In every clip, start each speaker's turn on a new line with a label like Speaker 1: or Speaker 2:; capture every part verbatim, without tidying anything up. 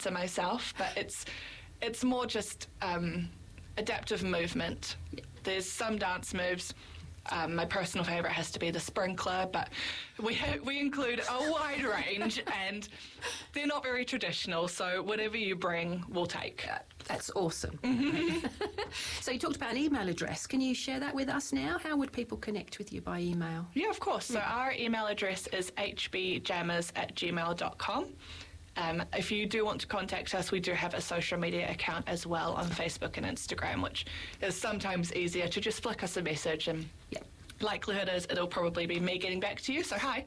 Speaker 1: dancer myself, but it's it's more just um, adaptive movement. There's some dance moves. Um, my personal favourite has to be the sprinkler, but we ha- we include a wide range, and they're not very traditional, so whatever you bring, we'll take.
Speaker 2: Uh, that's awesome. So you talked about an email address. Can you share that with us now? How would people connect with you by email?
Speaker 1: Yeah, of course. So our email address is h b jammers at gmail dot com. Um, if you do want to contact us, we do have a social media account as well on Facebook and Instagram, which is sometimes easier to just flick us a message, and
Speaker 2: yeah.
Speaker 1: likelihood is it'll probably be me getting back to you, so hi.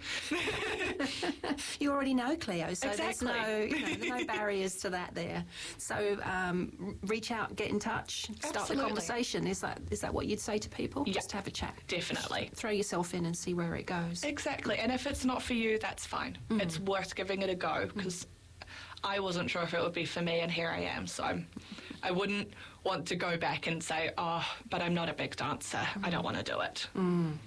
Speaker 2: You already know Cleo, so
Speaker 1: exactly.
Speaker 2: there's no, you know, there's no barriers to that there. So um, reach out, get in touch, start
Speaker 1: Absolutely.
Speaker 2: the conversation. Is that is that what you'd say to people?
Speaker 1: Yeah.
Speaker 2: Just have a chat.
Speaker 1: Definitely.
Speaker 2: Throw yourself in and see where it goes.
Speaker 1: Exactly, and if it's not for you, that's fine. Mm. It's worth giving it a go, because mm. I wasn't sure if it would be for me, and here I am. So I'm, I wouldn't want to go back and say, oh, but I'm not a big dancer. Mm. I don't want to do it.
Speaker 2: Mm.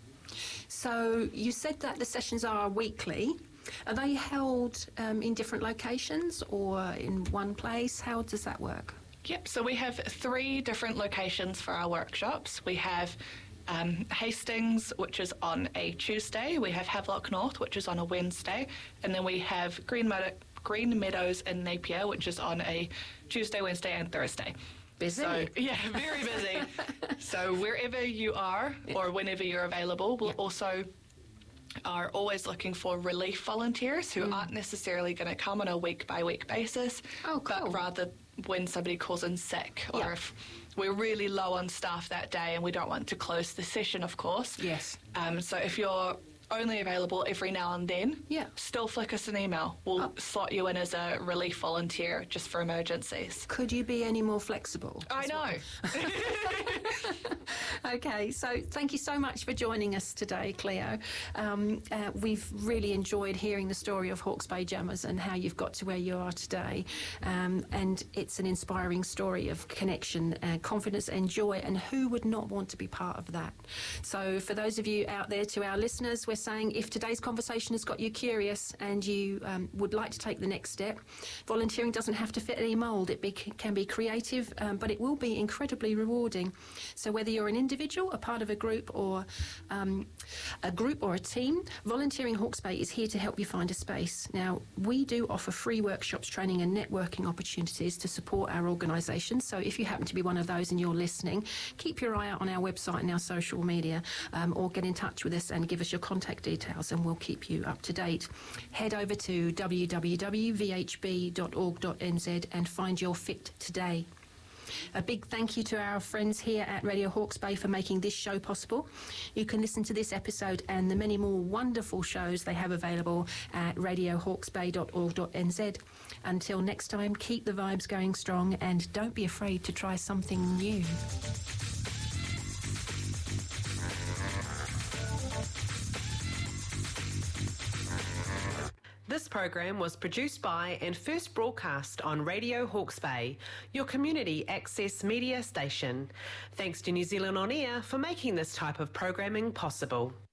Speaker 2: So you said that the sessions are weekly. Are they held um, in different locations or in one place? How does that work?
Speaker 1: Yep, so we have three different locations for our workshops. We have um, Hastings, which is on a Tuesday. We have Havelock North, which is on a Wednesday. And then we have Green Meadow, Green Meadows in Napier, which is on a Tuesday, Wednesday and Thursday.
Speaker 2: Busy.
Speaker 1: So, yeah, very busy. So wherever you are or whenever you're available, we'll
Speaker 2: yeah.
Speaker 1: also are always looking for relief volunteers who mm. aren't necessarily going to come on a week-by-week basis,
Speaker 2: oh, cool.
Speaker 1: but rather when somebody calls in sick or
Speaker 2: yeah.
Speaker 1: if we're really low on staff that day and we don't want to close the session, of course.
Speaker 2: Yes.
Speaker 1: Um, so if you're only available every now and then,
Speaker 2: yeah.
Speaker 1: still flick us an email. We'll oh. slot you in as a relief volunteer just for emergencies.
Speaker 2: Could you be any more flexible?
Speaker 1: I know.
Speaker 2: Okay, so thank you so much for joining us today, Cleo. Um, uh, we've really enjoyed hearing the story of Hawke's Bay Jammers and how you've got to where you are today. Um, and it's an inspiring story of connection, uh, confidence and joy, and who would not want to be part of that? So for those of you out there, to our listeners, we're saying if today's conversation has got you curious and you um, would like to take the next step, volunteering doesn't have to fit any mould. It be, can be creative, um, but it will be incredibly rewarding. So whether you're an individual, a part of a group, or um, a group or a team, Volunteering Hawke's Bay is here to help you find a space. Now, we do offer free workshops, training and networking opportunities to support our organisation. So if you happen to be one of those and you're listening, keep your eye out on our website and our social media, um, or get in touch with us and give us your contact details and we'll keep you up to date. Head over to w w w dot v h b dot org dot n z and find your fit today. A big thank you to our friends here at Radio Hawke's Bay for making this show possible. You can listen to this episode and the many more wonderful shows they have available at radio hawkes bay dot org dot n z. Until next time, keep the vibes going strong and don't be afraid to try something new.
Speaker 3: This program was produced by and first broadcast on Radio Hawke's Bay, your community access media station. Thanks to New Zealand On Air for making this type of programming possible.